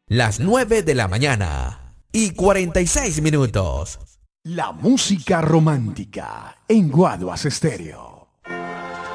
Las 9 de la mañana y 46 minutos. La música romántica en Guaduas Estéreo.